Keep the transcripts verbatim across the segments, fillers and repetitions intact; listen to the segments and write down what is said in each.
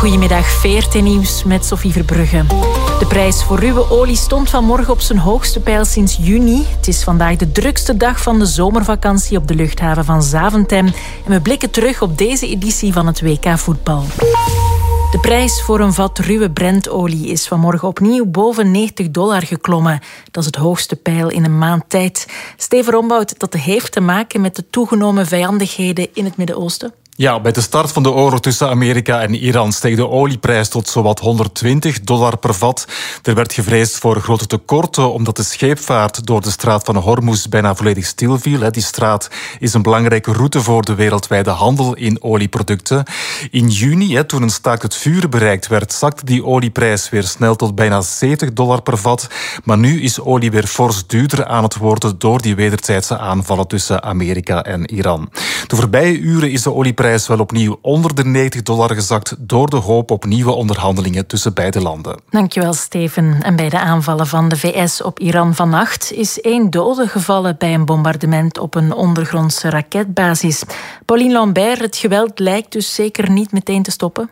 Goedemiddag, V R T Nieuws met Sophie Verbrugge. De prijs voor ruwe olie stond vanmorgen op zijn hoogste peil sinds juni. Het is vandaag de drukste dag van de zomervakantie op de luchthaven van Zaventem. En we blikken terug op deze editie van het W K voetbal. De prijs voor een vat ruwe Brentolie is vanmorgen opnieuw boven negentig dollar geklommen. Dat is het hoogste peil in een maand tijd. Steven Rombout, dat heeft te maken met de toegenomen vijandigheden in het Midden-Oosten? Ja, bij de start van de oorlog tussen Amerika en Iran steeg de olieprijs tot zowat honderdtwintig dollar per vat. Er werd gevreesd voor grote tekorten omdat de scheepvaart door de straat van Hormuz bijna volledig stilviel. Die straat is een belangrijke route voor de wereldwijde handel in olieproducten. In juni, toen een staakt het vuren bereikt werd, zakte die olieprijs weer snel tot bijna zeventig dollar per vat. Maar nu is olie weer fors duurder aan het worden door die wederzijdse aanvallen tussen Amerika en Iran. De voorbije uren is de olieprijs wel opnieuw onder de negentig dollar gezakt door de hoop op nieuwe onderhandelingen tussen beide landen. Dankjewel, Steven. En bij de aanvallen van de V S op Iran vannacht is één dode gevallen bij een bombardement op een ondergrondse raketbasis. Pauline Lambert, het geweld lijkt dus zeker niet meteen te stoppen?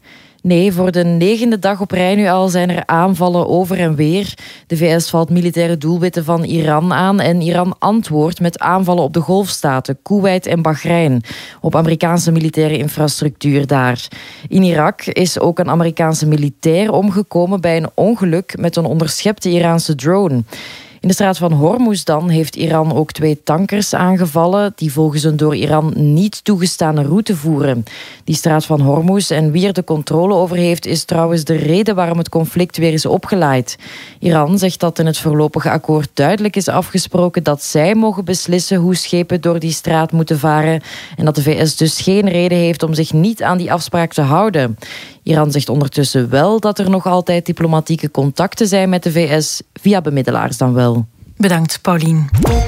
Nee, voor de negende dag op rij nu al zijn er aanvallen over en weer. De V S valt militaire doelwitten van Iran aan en Iran antwoordt met aanvallen op de golfstaten, Koeweit en Bahrein, op Amerikaanse militaire infrastructuur daar. In Irak is ook een Amerikaanse militair omgekomen bij een ongeluk met een onderschepte Iraanse drone. In de straat van Hormuz dan heeft Iran ook twee tankers aangevallen die volgens een door Iran niet toegestane route voeren. Die straat van Hormuz en wie er de controle over heeft is trouwens de reden waarom het conflict weer is opgeleid. Iran zegt dat in het voorlopige akkoord duidelijk is afgesproken dat zij mogen beslissen hoe schepen door die straat moeten varen en dat de V S dus geen reden heeft om zich niet aan die afspraak te houden. Iran zegt ondertussen wel dat er nog altijd diplomatieke contacten zijn met de V S, via bemiddelaars dan wel. Bedankt, Pauline.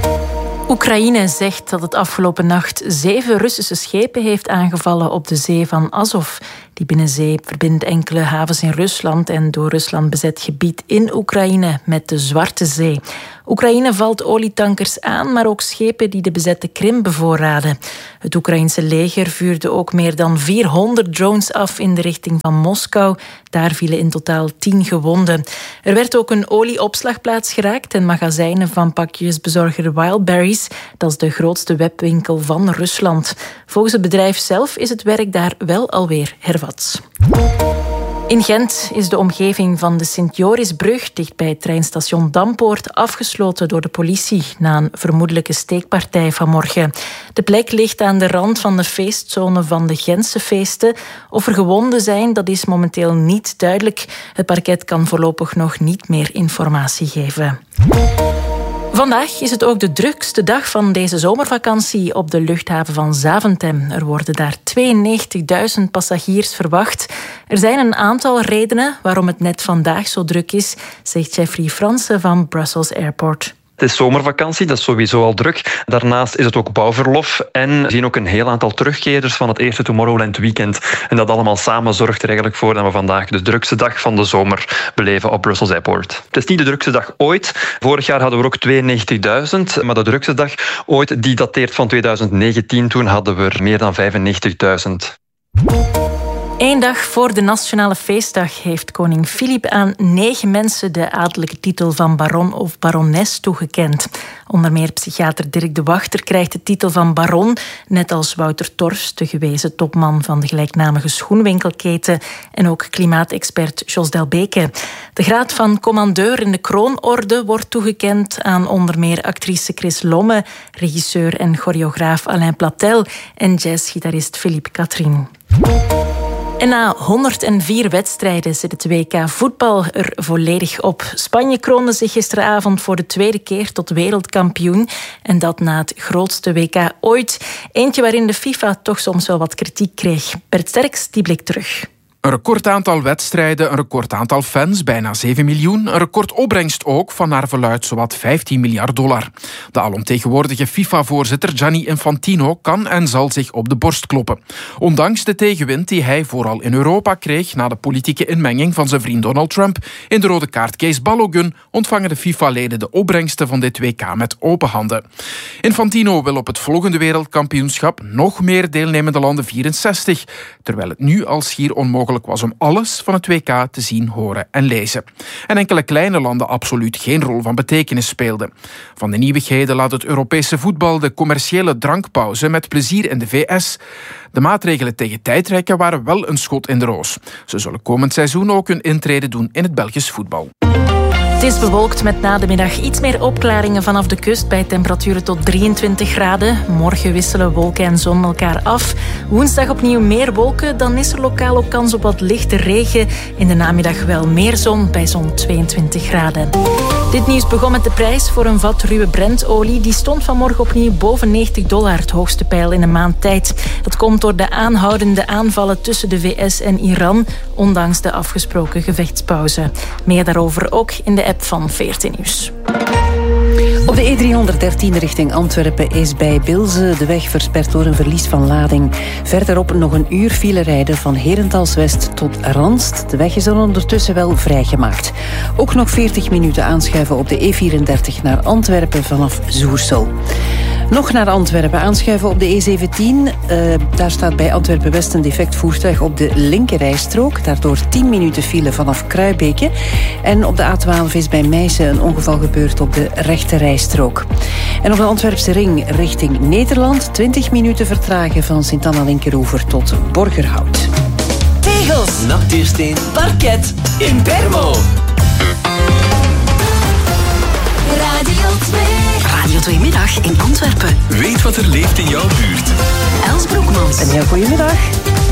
Oekraïne zegt dat het afgelopen nacht zeven Russische schepen heeft aangevallen op de zee van Azov. Die binnenzee verbindt enkele havens in Rusland en door Rusland bezet gebied in Oekraïne met de Zwarte Zee. Oekraïne valt olietankers aan, maar ook schepen die de bezette Krim bevoorraden. Het Oekraïense leger vuurde ook meer dan vierhonderd drones af in de richting van Moskou. Daar vielen in totaal tien gewonden. Er werd ook een olieopslagplaats geraakt en magazijnen van pakjesbezorger Wildberries. Dat is de grootste webwinkel van Rusland. Volgens het bedrijf zelf is het werk daar wel alweer hervat. In Gent is de omgeving van de Sint-Jorisbrug dicht bij het treinstation Dampoort afgesloten door de politie na een vermoedelijke steekpartij vanmorgen. De plek ligt aan de rand van de feestzone van de Gentse feesten. Of er gewonden zijn, dat is momenteel niet duidelijk. Het parket kan voorlopig nog niet meer informatie geven. Vandaag is het ook de drukste dag van deze zomervakantie op de luchthaven van Zaventem. Er worden daar tweeënnegentigduizend passagiers verwacht. Er zijn een aantal redenen waarom het net vandaag zo druk is, zegt Jeffrey Fransen van Brussels Airport. Het is zomervakantie, dat is sowieso al druk. Daarnaast is het ook bouwverlof en we zien ook een heel aantal terugkeerders van het eerste Tomorrowland weekend. En dat allemaal samen zorgt er eigenlijk voor dat we vandaag de drukste dag van de zomer beleven op Brussels Airport. Het is niet de drukste dag ooit. Vorig jaar hadden we ook tweeënnegentigduizend, maar de drukste dag ooit die dateert van tweeduizend negentien. Toen hadden we er meer dan vijfennegentigduizend. Eén dag voor de Nationale Feestdag heeft koning Filip aan negen mensen de adellijke titel van baron of barones toegekend. Onder meer psychiater Dirk de Wachter krijgt de titel van baron, net als Wouter Torfs, de gewezen topman van de gelijknamige schoenwinkelketen, en ook klimaatexpert Jos Delbeke. De graad van commandeur in de kroonorde wordt toegekend aan onder meer actrice Chris Lomme, regisseur en choreograaf Alain Platel en jazzgitarist Philippe Catherine. En na honderdvier wedstrijden zit het W K voetbal er volledig op. Spanje kroonde zich gisteravond voor de tweede keer tot wereldkampioen. En dat na het grootste W K ooit. Eentje waarin de FIFA toch soms wel wat kritiek kreeg. Bert Sterks, die blik terug. Een record aantal wedstrijden, een record aantal fans, bijna zeven miljoen. Een record opbrengst ook, van naar verluidt zowat vijftien miljard dollar. De alomtegenwoordige FIFA-voorzitter Gianni Infantino kan en zal zich op de borst kloppen. Ondanks de tegenwind die hij vooral in Europa kreeg na de politieke inmenging van zijn vriend Donald Trump in de rode kaartcase Balogun, ontvangen de FIFA-leden de opbrengsten van dit W K met open handen. Infantino wil op het volgende wereldkampioenschap nog meer deelnemende landen vierenzestig, terwijl het nu al schier onmogelijk mogelijk was om alles van het W K te zien, horen en lezen. En enkele kleine landen absoluut geen rol van betekenis speelden. Van de nieuwigheden laat het Europese voetbal de commerciële drankpauze met plezier in de V S. De maatregelen tegen tijdrekken waren wel een schot in de roos. Ze zullen komend seizoen ook hun intrede doen in het Belgisch voetbal. Het is bewolkt met na de middag iets meer opklaringen vanaf de kust bij temperaturen tot drieëntwintig graden. Morgen wisselen wolken en zon elkaar af. Woensdag opnieuw meer wolken, dan is er lokaal ook kans op wat lichte regen. In de namiddag wel meer zon bij zo'n tweeëntwintig graden. Dit nieuws begon met de prijs voor een vat ruwe Brentolie. Die stond vanmorgen opnieuw boven negentig dollar, het hoogste peil in een maand tijd. Dat komt door de aanhoudende aanvallen tussen de V S en Iran, ondanks de afgesproken gevechtspauze. Meer daarover ook in de app van veertien Nieuws. Op de E driehonderddertien richting Antwerpen is bij Bilze de weg versperd door een verlies van lading. Verderop nog een uur file rijden van Herentals West tot Ranst. De weg is er ondertussen wel vrijgemaakt. Ook nog veertig minuten aanschuiven op de E vierendertig naar Antwerpen vanaf Zoersel. Nog naar Antwerpen aanschuiven op de E zeventien. Uh, daar staat bij Antwerpen-West een defect voertuig op de linkerrijstrook. Daardoor tien minuten file vanaf Kruibeke. En op de A twaalf is bij Meissen een ongeval gebeurd op de rechterrijstrook. En op de Antwerpse ring richting Nederland twintig minuten vertragen van Sint-Anna-Linkeroever tot Borgerhout. Tegels, natuursteen, parket, Impermo. Radio twee. Radio twee Middag in Antwerpen. Weet wat er leeft in jouw buurt. Els Broekmans. Een heel goedemiddag.